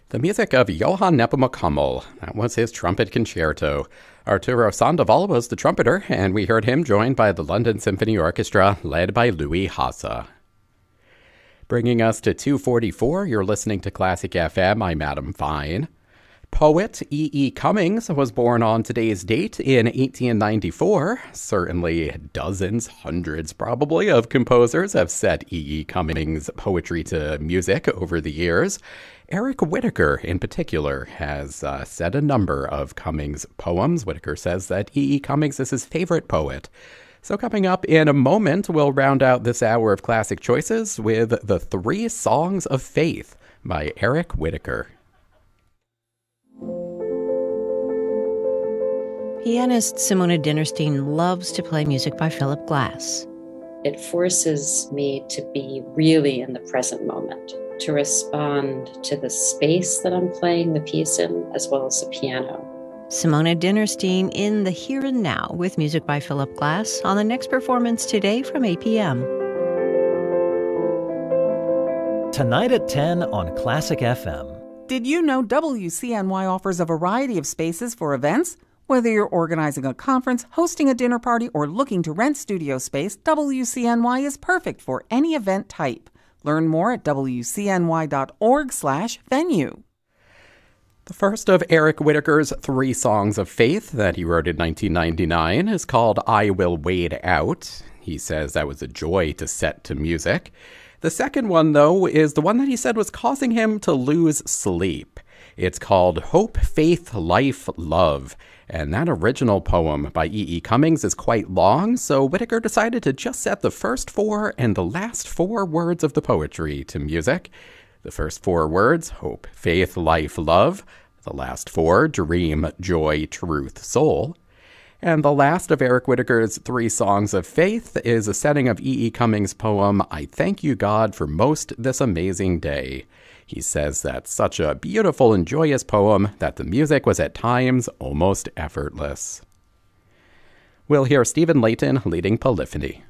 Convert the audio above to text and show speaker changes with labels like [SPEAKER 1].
[SPEAKER 1] The music of Johann Nepomuk Hummel. That was his trumpet concerto. Arturo Sandoval was the trumpeter, and we heard him joined by the London Symphony Orchestra, led by Louis Hasse. Bringing us to 2:44, you're listening to Classic FM. I'm Adam Fine. Poet E.E. Cummings was born on today's date in 1894. Certainly dozens, hundreds probably, of composers have set E.E. Cummings' poetry to music over the years. Eric Whitacre, in particular, has set a number of Cummings poems. Whitacre says that E.E. Cummings is his favorite poet. So coming up in a moment, we'll round out this hour of classic choices with the 3 Songs of Faith by Eric Whitacre.
[SPEAKER 2] Pianist Simona Dinnerstein loves to play music by Philip Glass.
[SPEAKER 3] It forces me to be really in the present moment, to respond to the space that I'm playing the piece in, as well as the piano.
[SPEAKER 2] Simona Dinnerstein in the Here and Now with music by Philip Glass on the next performance today from 8 p.m.
[SPEAKER 4] Tonight at 10 on Classic FM.
[SPEAKER 5] Did you know WCNY offers a variety of spaces for events? Whether you're organizing a conference, hosting a dinner party, or looking to rent studio space, WCNY is perfect for any event type. Learn more at wcny.org/venue.
[SPEAKER 1] The first of Eric Whitacre's 3 Songs of Faith that he wrote in 1999 is called I Will Wade Out. He says that was a joy to set to music. The second one, though, is the one that he said was causing him to lose sleep. It's called Hope, Faith, Life, Love. And that original poem by E.E. Cummings is quite long, so Whitacre decided to just set the first 4 and the last 4 words of the poetry to music. The first 4 words, hope, faith, life, love. The last 4, dream, joy, truth, soul. And the last of Eric Whitacre's 3 Songs of Faith is a setting of E.E. Cummings' poem, I Thank You, God, for Most This Amazing Day. He says that's such a beautiful and joyous poem that the music was at times almost effortless. We'll hear Stephen Layton leading Polyphony.